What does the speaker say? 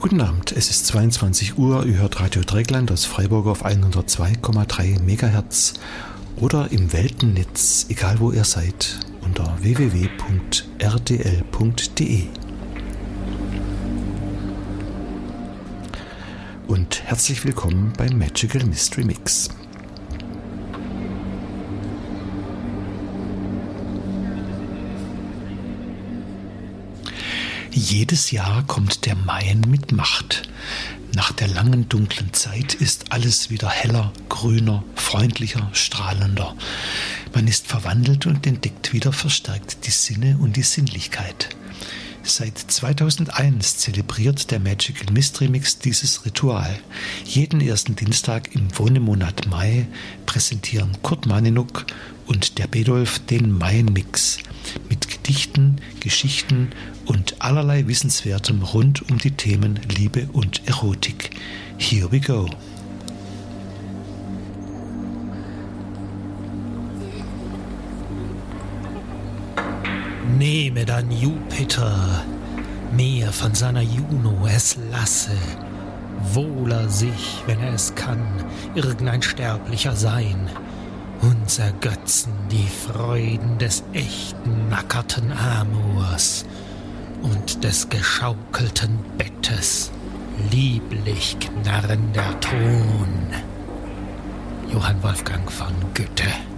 Guten Abend, es ist 22 Uhr, ihr hört Radio Dreieckland aus Freiburg auf 102,3 MHz oder im Weltennetz, egal wo ihr seid, unter www.rdl.de. Und herzlich willkommen beim Magical Mystery Mix. Jedes Jahr kommt der Mai mit Macht. Nach der langen dunklen Zeit ist alles wieder heller, grüner, freundlicher, strahlender. Man ist verwandelt und entdeckt wieder verstärkt die Sinne und die Sinnlichkeit. Seit 2001 zelebriert der Magical Mystery Mix dieses Ritual. Jeden ersten Dienstag im Wohnemonat Mai präsentieren Kurt Maninuk und der Bedolf den Mai-Mix mit Gedichten, Geschichten und allerlei Wissenswertem rund um die Themen Liebe und Erotik. Here we go! Nehme dann Jupiter, mehr von seiner Juno es lasse, wohler sich, wenn er es kann, irgendein Sterblicher sein, uns ergötzen die Freuden des echten nackerten Amors und des geschaukelten Bettes, lieblich knarrender Ton. Johann Wolfgang von Goethe.